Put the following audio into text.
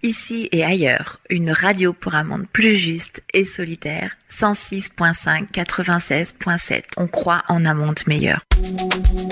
Ici et ailleurs, une radio pour un monde plus juste et solidaire. 106.5, 96.7. On croit en un monde meilleur.